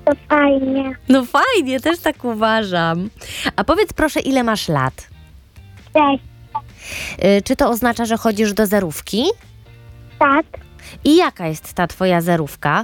To fajnie. No fajnie, też tak uważam. A powiedz proszę, ile masz lat? 6. Czy to oznacza, że chodzisz do zerówki? Tak. I jaka jest ta twoja zerówka?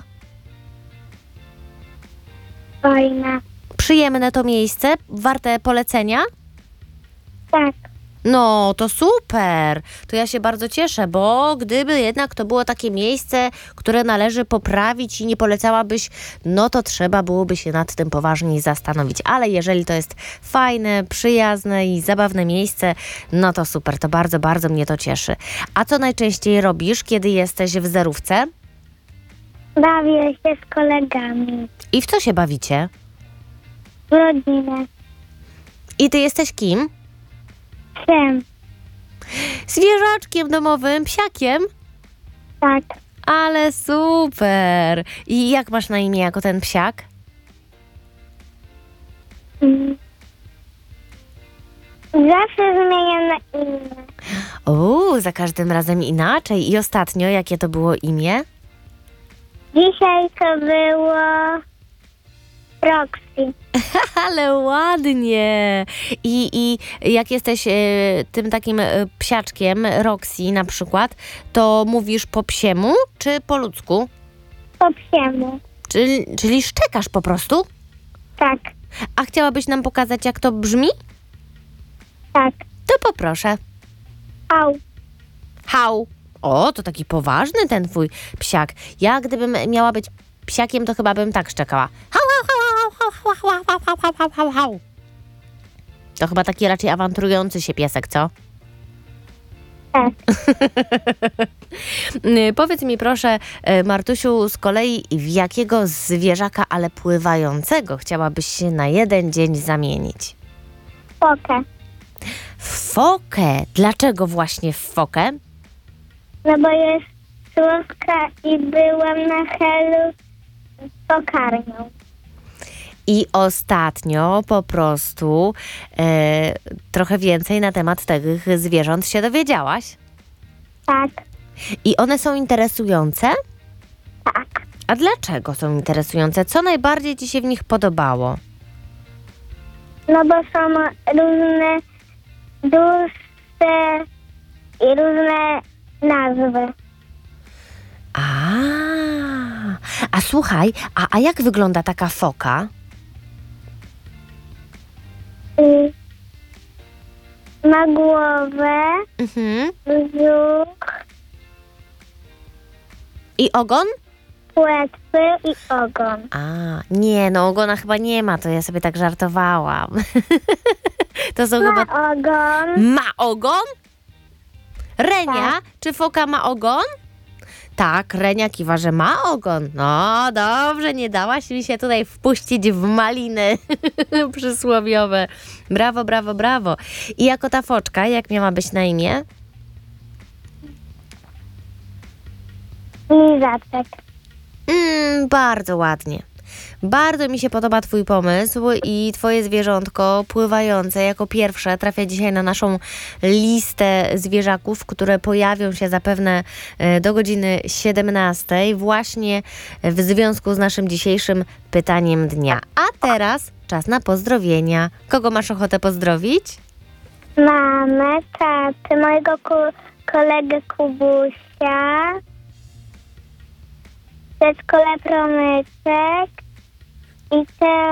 Fajna. Przyjemne to miejsce? Warte polecenia? Tak. No, to super. To ja się bardzo cieszę, bo gdyby jednak to było takie miejsce, które należy poprawić i nie polecałabyś, no to trzeba byłoby się nad tym poważniej zastanowić. Ale jeżeli to jest fajne, przyjazne i zabawne miejsce, no to super, to bardzo, bardzo mnie to cieszy. A co najczęściej robisz, kiedy jesteś w zerówce? Bawię się z kolegami. I w co się bawicie? W rodzinę. I ty jesteś kim? Psem. Zwierzaczkiem domowym, psiakiem? Tak. Ale super! I jak masz na imię jako ten psiak? Mm. Zawsze zmieniam na imię. Za każdym razem inaczej. I ostatnio, jakie to było imię? Dzisiaj to było Roxy. Ale ładnie! I jak jesteś tym takim psiaczkiem, Roxy na przykład, to mówisz po psiemu czy po ludzku? Po psiemu. Czyli szczekasz po prostu? Tak. A chciałabyś nam pokazać, jak to brzmi? Tak. To poproszę. Au. Hał. O, to taki poważny ten twój psiak. Ja gdybym miała być psiakiem, to chyba bym tak szczekała. Hał, hał, hał, hał, hał, hał, hał, hał, hał, hał, hał. To chyba taki raczej awanturujący się piesek, co? Tak. Powiedz mi proszę, Martusiu, z kolei w jakiego zwierzaka, ale pływającego chciałabyś się na jeden dzień zamienić? Fokę. W fokę. Dlaczego właśnie w fokę? No bo jest słodka i byłam na Helu z pokarmią. I ostatnio po prostu trochę więcej na temat tych zwierząt się dowiedziałaś? Tak. I one są interesujące? Tak. A dlaczego są interesujące? Co najbardziej ci się w nich podobało? No bo są różne dłuższe i różne nazwy. A słuchaj, a jak wygląda taka foka? Ma głowę, brzuch, I ogon? płetwy i ogon. Nie, no ogona chyba nie ma, to ja sobie tak żartowałam. To są chyba... Ma ogon. Ma ogon? Renia, Tak. czy foka ma ogon? Tak, Renia kiwa, że ma ogon. No dobrze, nie dałaś mi się tutaj wpuścić w maliny przysłowiowe. Brawo, brawo, brawo. I jako ta foczka, jak miała być na imię? Lizaczek. Bardzo ładnie. Bardzo mi się podoba twój pomysł i twoje zwierzątko pływające jako pierwsze trafia dzisiaj na naszą listę zwierzaków, które pojawią się zapewne do godziny 17 właśnie w związku z naszym dzisiejszym pytaniem dnia. A teraz czas na pozdrowienia. Kogo masz ochotę pozdrowić? Mamę, tatę, mojego kolegę Kubusia, przedszkole Promyczek i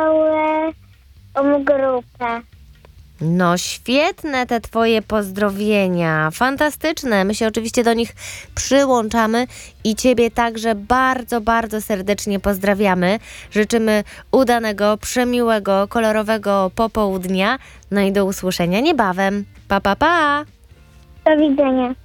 całą grupę. No świetne te twoje pozdrowienia, fantastyczne. My się oczywiście do nich przyłączamy i ciebie także bardzo, bardzo serdecznie pozdrawiamy. Życzymy udanego, przemiłego, kolorowego popołudnia. No i do usłyszenia niebawem. Pa, pa, pa! Do widzenia.